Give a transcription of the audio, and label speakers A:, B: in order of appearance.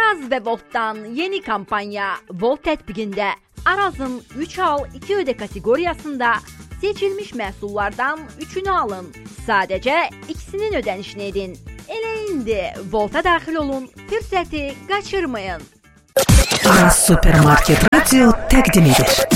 A: Araz və Voltdan yeni kampanya Volt tətbiqində Arazın 3 al 2 ödə kateqoriyasında seçilmiş məhsullardan 3-ünü alın. Sadəcə ikisinin ödənişini edin. Elə indi Volta daxil olun, fürsəti qaçırmayın.
B: Aras Supermarket Radio təqdim edir.